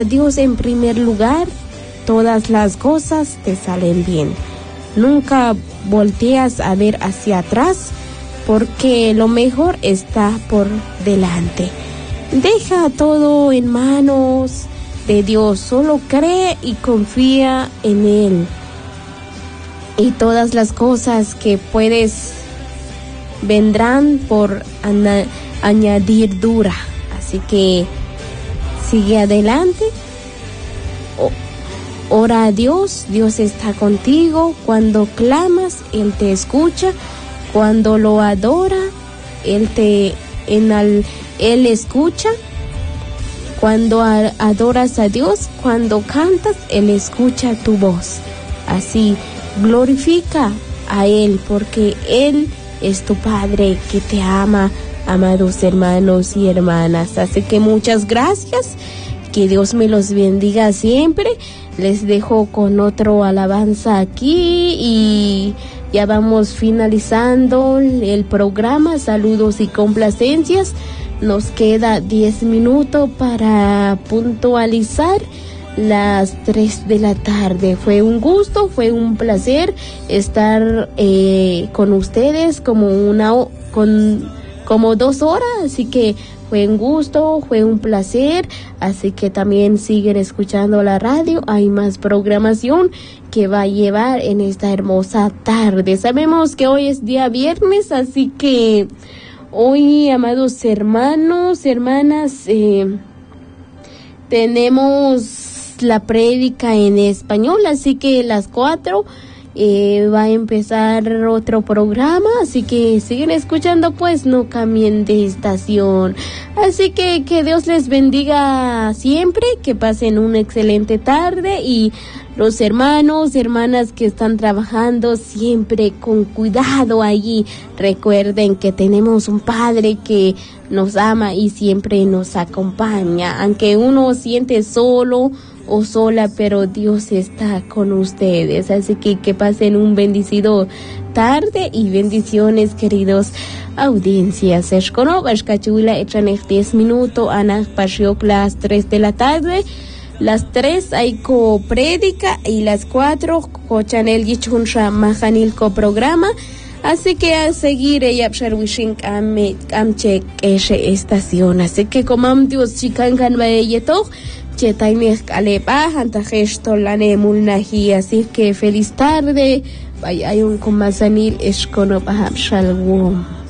Dios en primer lugar, todas las cosas te salen bien. Nunca volteas a ver hacia atrás, porque lo mejor está por delante. Deja todo en manos de Dios, solo cree y confía en Él. Y todas las cosas que puedes vendrán por añadidura. Así que sigue adelante. Ora a Dios, Dios está contigo. Cuando clamas, Él te escucha. Cuando lo adora, Él escucha. Cuando adoras a Dios, cuando cantas, Él escucha tu voz. Así, glorifica a Él, porque Él es tu Padre que te ama, amados hermanos y hermanas. Así que muchas gracias. Que Dios me los bendiga siempre. Les dejo con otro alabanza aquí y ya vamos finalizando el programa. Saludos y complacencias. Nos queda 10 minutos para puntualizar las 3 de la tarde. Fue un gusto, fue un placer estar con ustedes como 2 horas, así que fue un gusto, fue un placer, así que también siguen escuchando la radio. Hay más programación que va a llevar en esta hermosa tarde. Sabemos que hoy es día viernes, así que hoy, amados hermanos, hermanas, tenemos la prédica en español, así que a las 4 va a empezar otro programa, así que siguen escuchando, pues no cambien de estación. Así que Dios les bendiga siempre, que pasen una excelente tarde, y los hermanos, hermanas que están trabajando siempre con cuidado allí. Recuerden que tenemos un Padre que nos ama y siempre nos acompaña, aunque uno siente solo o sola, pero Dios está con ustedes. Así que pasen un bendecido tarde y bendiciones, queridos audiencias. Eshkono, Bashkachuila, echanech 10 minutos, Ana Pashiok, las 3 de la tarde. Las 3 hay prédica y las 4 cochanel yichunsha majanil programa. Así que a seguir ella Wishing amche estación. Así que comam Dios chikangan baeyeto. Chetainek alepa antajesto lane mulnahi. Así que feliz tarde. Vaya un comasanil escono paham shalom.